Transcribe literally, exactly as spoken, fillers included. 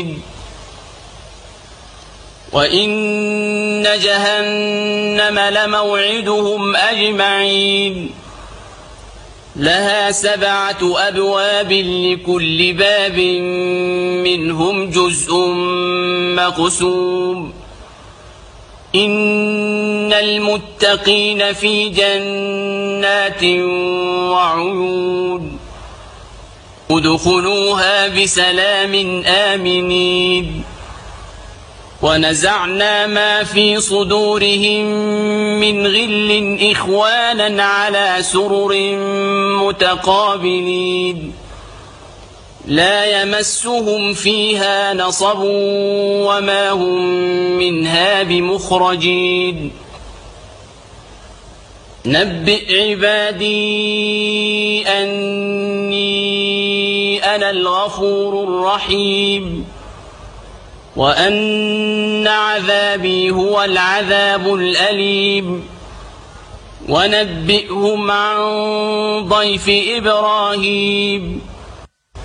وإن جهنم لموعدهم أجمعين لها سبعة أبواب لكل باب منهم جزء مقسوم إن المتقين في جنات وعيون ادخلوها بسلام آمنين ونزعنا ما في صدورهم من غل إخوانا على سرر متقابلين لا يمسهم فيها نصب وما هم منها بمخرجين نبئ عبادي أني أنا الغفور الرحيم وأن عذابي هو العذاب الأليم ونبئهم عن ضيف إبراهيم